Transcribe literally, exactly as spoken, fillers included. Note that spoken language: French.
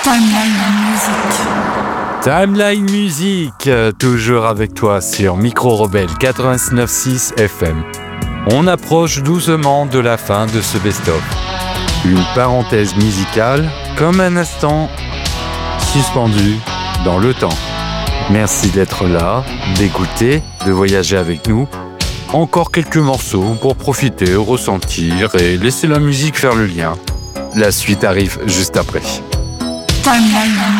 Timeline Music. Timeline Music, toujours avec toi sur Micro Rebelle quatre-vingt-neuf six F M. On approche doucement de la fin de ce best-of. Une parenthèse musicale, comme un instant suspendu dans le temps. Merci d'être là, d'écouter, de voyager avec nous. Encore quelques morceaux pour profiter, ressentir et laisser la musique faire le lien. La suite arrive juste après. Timeline